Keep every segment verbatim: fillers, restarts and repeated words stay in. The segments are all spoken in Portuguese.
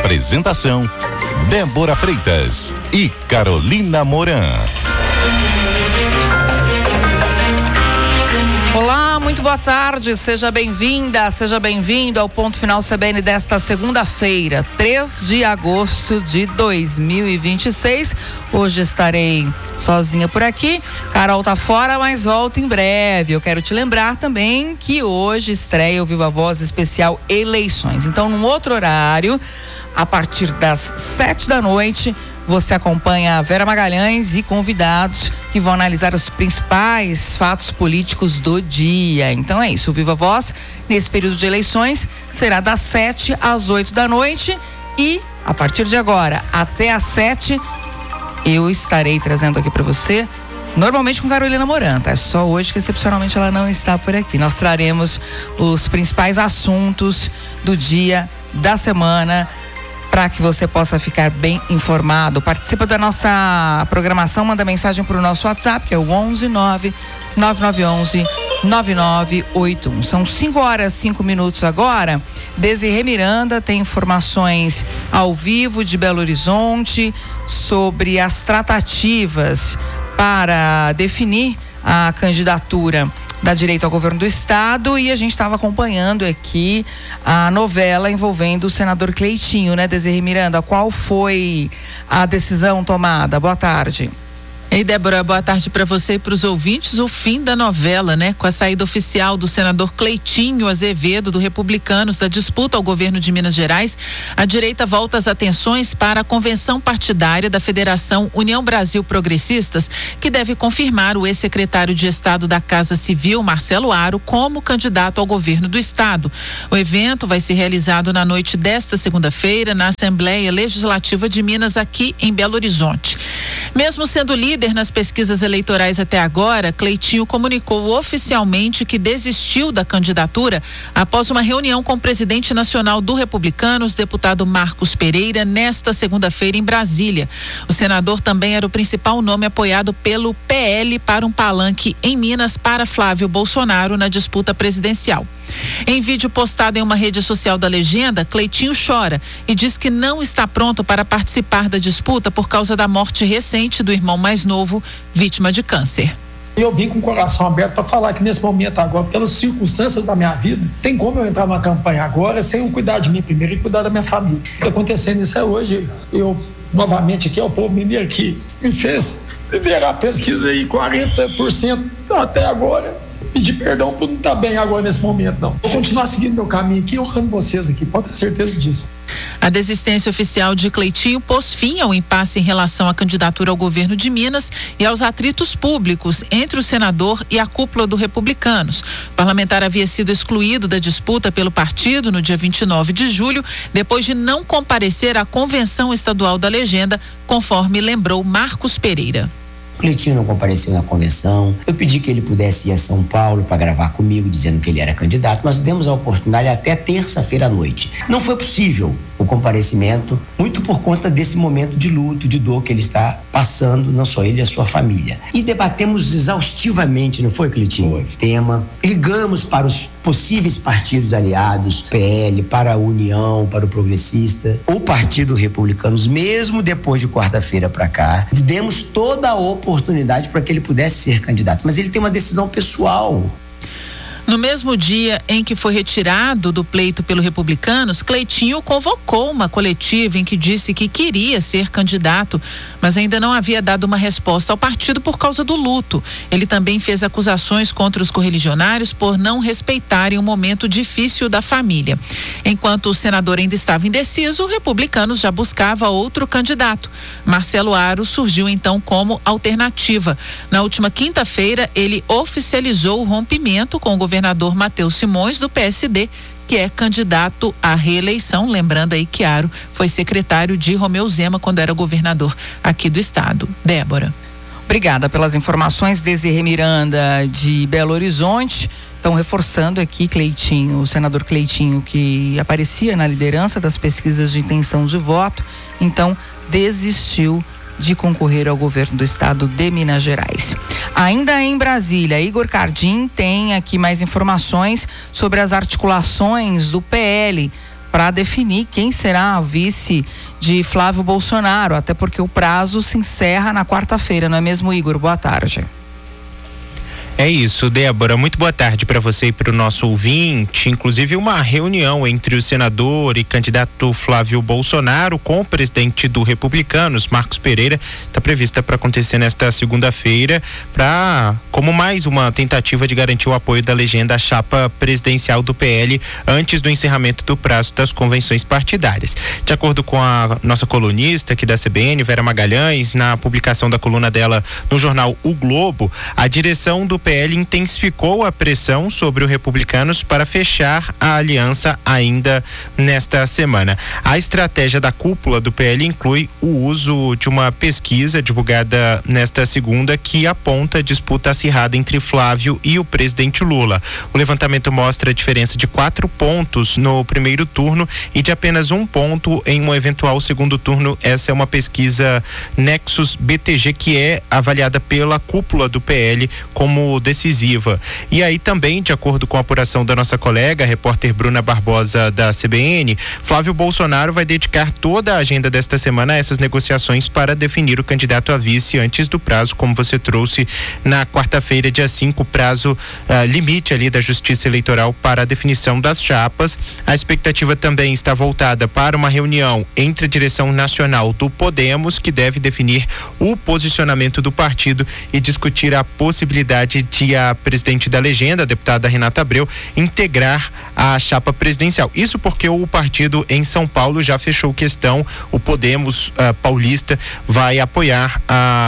Apresentação: Débora Freitas e Carolina Moran. Olá, muito boa tarde, seja bem-vinda, seja bem-vindo ao Ponto Final C B N desta segunda-feira, três de agosto de dois mil e vinte e seis. Hoje estarei sozinha por aqui, Carol tá fora, mas volta em breve. Eu quero te lembrar também que hoje estreia o Viva Voz especial Eleições. Então, num outro horário, a partir das sete da noite, você acompanha a Vera Magalhães e convidados que vão analisar os principais fatos políticos do dia. Então é isso, o Viva Voz, nesse período de eleições, será das sete às oito da noite e, a partir de agora, até às sete, eu estarei trazendo aqui para você, normalmente com Carolina Moran, tá? É só hoje que, excepcionalmente, ela não está por aqui. Nós traremos os principais assuntos do dia, da semana, para que você possa ficar bem informado. Participa da nossa programação, manda mensagem para o nosso WhatsApp, que é o onze nove nove nove um um nove nove oito um. São cinco horas e cinco minutos agora. Desirê Miranda tem informações ao vivo de Belo Horizonte sobre as tratativas para definir a candidatura da direita ao governo do estado, e a gente estava acompanhando aqui a novela envolvendo o senador Cleitinho, né, Desirê Miranda? Qual foi a decisão tomada? Boa tarde. Ei, Débora, boa tarde para você e para os ouvintes. O fim da novela, né? Com a saída oficial do senador Cleitinho Azevedo, do Republicanos, da disputa ao governo de Minas Gerais, a direita volta as atenções para a convenção partidária da Federação União Brasil Progressistas, que deve confirmar o ex-secretário de Estado da Casa Civil, Marcelo Aro, como candidato ao governo do estado. O evento vai ser realizado na noite desta segunda-feira na Assembleia Legislativa de Minas, aqui em Belo Horizonte. Mesmo sendo líder nas pesquisas eleitorais até agora, Cleitinho comunicou oficialmente que desistiu da candidatura após uma reunião com o presidente nacional do Republicanos, deputado Marcos Pereira, nesta segunda-feira em Brasília. O senador também era o principal nome apoiado pelo P L para um palanque em Minas para Flávio Bolsonaro na disputa presidencial. Em vídeo postado em uma rede social da legenda, Cleitinho chora e diz que não está pronto para participar da disputa por causa da morte recente do irmão mais novo, vítima de câncer. Eu vim com o coração aberto para falar que nesse momento agora, pelas circunstâncias da minha vida, tem como eu entrar numa campanha agora sem eu cuidar de mim primeiro e cuidar da minha família. O que está acontecendo isso é hoje. Eu, novamente aqui, é o povo mineiro que me fez liderar a pesquisa aí, quarenta por cento até agora. Pedir perdão por não estar bem agora nesse momento, não. Vou continuar seguindo meu caminho aqui, honrando vocês aqui, pode ter certeza disso. A desistência oficial de Cleitinho pôs fim ao impasse em relação à candidatura ao governo de Minas e aos atritos públicos entre o senador e a cúpula do Republicanos. O parlamentar havia sido excluído da disputa pelo partido no dia vinte e nove de julho, depois de não comparecer à convenção estadual da legenda, conforme lembrou Marcos Pereira. Cleitinho não compareceu na convenção. Eu pedi que ele pudesse ir a São Paulo para gravar comigo, dizendo que ele era candidato. Nós demos a oportunidade até terça-feira à noite. Não foi possível o comparecimento, muito por conta desse momento de luto, de dor que ele está passando, não só ele e a sua família. E debatemos exaustivamente, não foi, Cleitinho? Foi. Tema. Ligamos para os possíveis partidos aliados, P L, para a União, para o Progressista, o Partido Republicanos, mesmo depois de quarta-feira para cá. Demos toda a oportunidade para que ele pudesse ser candidato, mas ele tem uma decisão pessoal. No mesmo dia em que foi retirado do pleito pelo Republicanos, Cleitinho convocou uma coletiva em que disse que queria ser candidato, mas ainda não havia dado uma resposta ao partido por causa do luto. Ele também fez acusações contra os correligionários por não respeitarem o momento difícil da família. Enquanto o senador ainda estava indeciso, o Republicanos já buscava outro candidato. Marcelo Aro surgiu então como alternativa. Na última quinta-feira, ele oficializou o rompimento com o governo governador Matheus Simões, do P S D, que é candidato à reeleição. Lembrando aí que Aro foi secretário de Romeu Zema quando era governador aqui do estado. Débora. Obrigada pelas informações, Desirê Miranda, de Belo Horizonte. Estão reforçando aqui Cleitinho, o senador Cleitinho, que aparecia na liderança das pesquisas de intenção de voto, então desistiu de concorrer ao governo do estado de Minas Gerais. Ainda em Brasília, Igor Cardim tem aqui mais informações sobre as articulações do P L para definir quem será a vice de Flávio Bolsonaro, até porque o prazo se encerra na quarta-feira, não é mesmo, Igor? Boa tarde. É isso, Débora. Muito boa tarde para você e para o nosso ouvinte. Inclusive, uma reunião entre o senador e candidato Flávio Bolsonaro com o presidente do Republicanos, Marcos Pereira, está prevista para acontecer nesta segunda-feira, para como mais uma tentativa de garantir o apoio da legenda à chapa presidencial do P L antes do encerramento do prazo das convenções partidárias. De acordo com a nossa colunista aqui da C B N, Vera Magalhães, na publicação da coluna dela no jornal O Globo, a direção do P L intensificou a pressão sobre o Republicanos para fechar a aliança ainda nesta semana. A estratégia da cúpula do P L inclui o uso de uma pesquisa divulgada nesta segunda que aponta a disputa acirrada entre Flávio e o presidente Lula. O levantamento mostra a diferença de quatro pontos no primeiro turno e de apenas um ponto em um eventual segundo turno. Essa é uma pesquisa Nexus B T G que é avaliada pela cúpula do P L como decisiva. E aí também, de acordo com a apuração da nossa colega, a repórter Bruna Barbosa da C B N, Flávio Bolsonaro vai dedicar toda a agenda desta semana a essas negociações para definir o candidato a vice antes do prazo, como você trouxe na quarta-feira, dia cinco, prazo uh, limite ali da Justiça Eleitoral para a definição das chapas. A expectativa também está voltada para uma reunião entre a direção nacional do Podemos, que deve definir o posicionamento do partido e discutir a possibilidade de a presidente da legenda, a deputada Renata Abreu, integrar a chapa presidencial. Isso porque o partido em São Paulo já fechou questão, o Podemos uh, paulista vai apoiar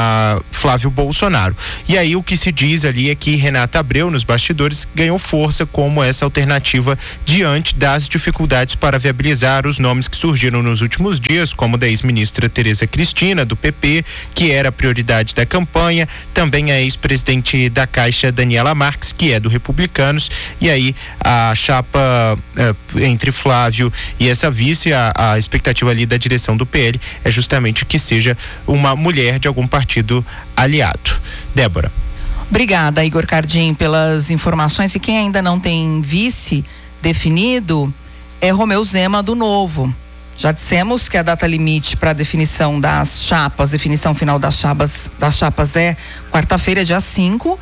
a Flávio Bolsonaro. E aí o que se diz ali é que Renata Abreu, nos bastidores, ganhou força como essa alternativa diante das dificuldades para viabilizar os nomes que surgiram nos últimos dias, como da ex-ministra Tereza Cristina, do P P, que era a prioridade da campanha, também a ex-presidente da Caixa, Daniela Marques, que é do Republicanos, e aí a chapa eh, entre Flávio e essa vice, a, a expectativa ali da direção do P L é justamente que seja uma mulher de algum partido aliado. Débora. Obrigada, Igor Cardim, pelas informações. E quem ainda não tem vice definido é Romeu Zema, do Novo. Já dissemos que a data limite para a definição das chapas, definição final das chapas, das chapas é quarta-feira, dia cinco,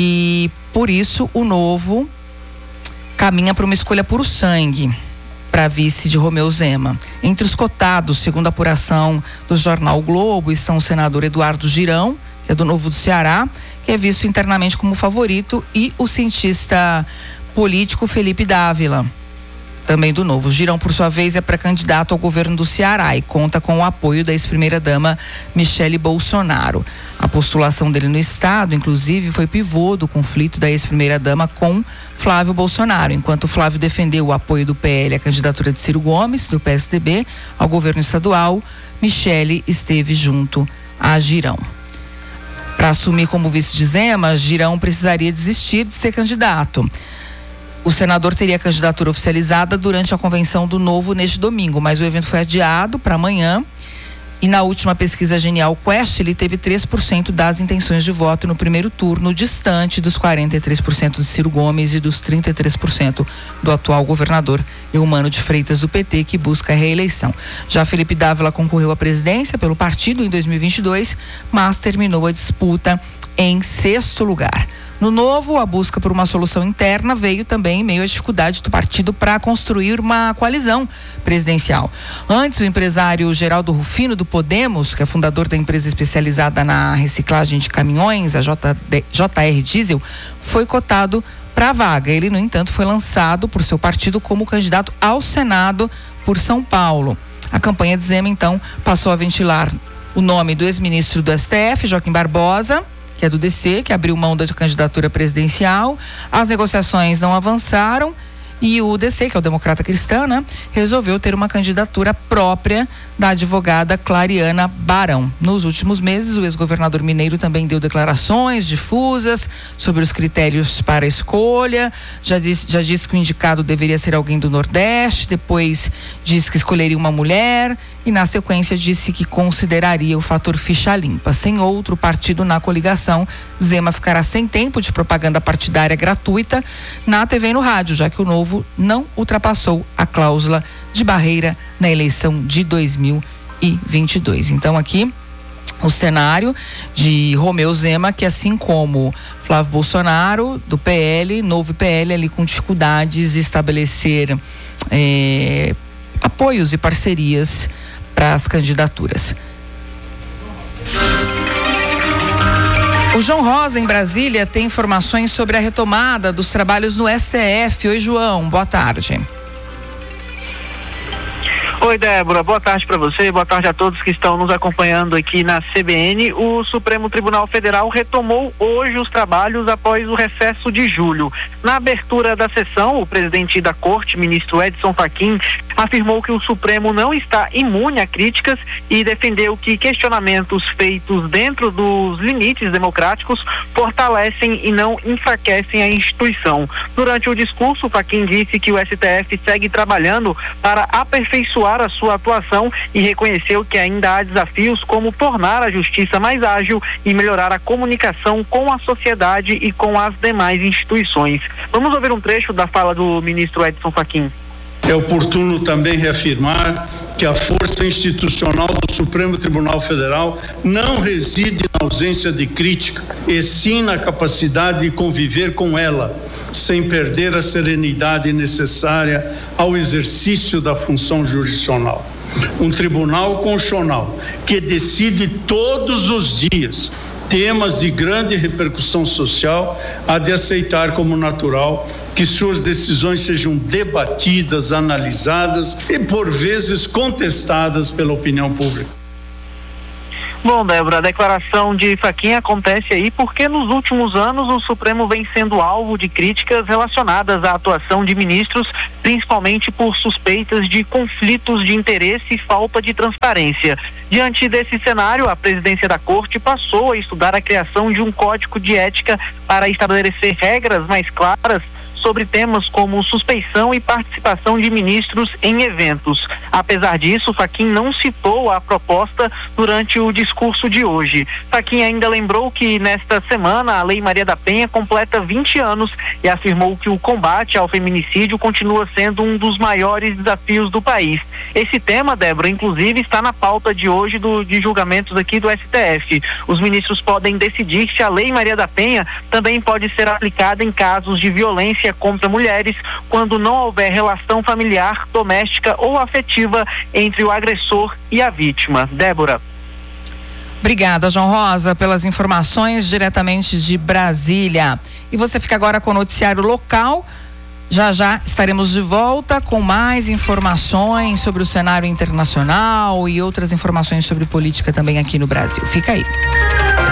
e por isso o Novo caminha para uma escolha por sangue para vice de Romeu Zema. Entre os cotados, segundo a apuração do jornal o Globo, estão o senador Eduardo Girão, que é do Novo do Ceará, que é visto internamente como favorito, e o cientista político Felipe Dávila, também do Novo. Girão, por sua vez, é pré-candidato ao governo do Ceará e conta com o apoio da ex-primeira-dama Michele Bolsonaro. A postulação dele no estado, inclusive, foi pivô do conflito da ex-primeira-dama com Flávio Bolsonaro. Enquanto Flávio defendeu o apoio do P L à candidatura de Ciro Gomes, do P S D B, ao governo estadual, Michele esteve junto a Girão. Para assumir como vice de Zema, Girão precisaria desistir de ser candidato. O senador teria a candidatura oficializada durante a convenção do Novo neste domingo, mas o evento foi adiado para amanhã. E na última pesquisa Genial Quest, ele teve três por cento das intenções de voto no primeiro turno, distante dos quarenta e três por cento de Ciro Gomes e dos trinta e três por cento do atual governador Eumano de Freitas, do P T, que busca a reeleição. Já Felipe Dávila concorreu à presidência pelo partido em dois mil e vinte e dois, mas terminou a disputa em sexto lugar. No Novo, a busca por uma solução interna veio também em meio à dificuldade do partido para construir uma coalizão presidencial. Antes, o empresário Geraldo Rufino, do Podemos, que é fundador da empresa especializada na reciclagem de caminhões, a J R Diesel, foi cotado para a vaga. Ele, no entanto, foi lançado por seu partido como candidato ao Senado por São Paulo. A campanha de Zema, então, passou a ventilar o nome do ex-ministro do S T F, Joaquim Barbosa, que é do D C, que abriu mão da candidatura presidencial. As negociações não avançaram e o D C, que é o Democrata Cristã, né, resolveu ter uma candidatura própria da advogada Clariana Barão. Nos últimos meses, o ex-governador mineiro também deu declarações difusas sobre os critérios para a escolha. Já disse, já disse que o indicado deveria ser alguém do Nordeste, depois disse que escolheria uma mulher e, na sequência, disse que consideraria o fator ficha limpa. Sem outro partido na coligação, Zema ficará sem tempo de propaganda partidária gratuita na T V e no rádio, já que o Novo não ultrapassou a cláusula de barreira na eleição de dois mil e vinte e dois. Então aqui o cenário de Romeu Zema, que assim como Flávio Bolsonaro, do P L, novo P L, ali com dificuldades de estabelecer é, apoios e parcerias para as candidaturas. O João Rosa, em Brasília, tem informações sobre a retomada dos trabalhos no S T F. Oi, João, boa tarde. Oi, Débora, boa tarde para você, boa tarde a todos que estão nos acompanhando aqui na C B N. O Supremo Tribunal Federal retomou hoje os trabalhos após o recesso de julho. Na abertura da sessão, o presidente da Corte, ministro Edson Fachin, afirmou que o Supremo não está imune a críticas e defendeu que questionamentos feitos dentro dos limites democráticos fortalecem e não enfraquecem a instituição. Durante o discurso, Fachin disse que o S T F segue trabalhando para aperfeiçoar a sua atuação e reconheceu que ainda há desafios como tornar a justiça mais ágil e melhorar a comunicação com a sociedade e com as demais instituições. Vamos ouvir um trecho da fala do ministro Edson Fachin. É oportuno também reafirmar que a força institucional do Supremo Tribunal Federal não reside na ausência de crítica, e sim na capacidade de conviver com ela, sem perder a serenidade necessária ao exercício da função jurisdicional. Um tribunal constitucional que decide todos os dias temas de grande repercussão social há de aceitar como natural que suas decisões sejam debatidas, analisadas e por vezes contestadas pela opinião pública. Bom, Débora, a declaração de Fachin acontece aí porque nos últimos anos o Supremo vem sendo alvo de críticas relacionadas à atuação de ministros, principalmente por suspeitas de conflitos de interesse e falta de transparência. Diante desse cenário, a presidência da Corte passou a estudar a criação de um código de ética para estabelecer regras mais claras sobre temas como suspeição e participação de ministros em eventos. Apesar disso, Fachin não citou a proposta durante o discurso de hoje. Fachin ainda lembrou que nesta semana a Lei Maria da Penha completa vinte anos e afirmou que o combate ao feminicídio continua sendo um dos maiores desafios do país. Esse tema, Débora, inclusive está na pauta de hoje do, de julgamentos aqui do S T F. Os ministros podem decidir se a Lei Maria da Penha também pode ser aplicada em casos de violência contra mulheres, quando não houver relação familiar, doméstica ou afetiva entre o agressor e a vítima. Débora. Obrigada, João Rosa, pelas informações diretamente de Brasília. E você fica agora com o noticiário local. Já já estaremos de volta com mais informações sobre o cenário internacional e outras informações sobre política também aqui no Brasil. Fica aí.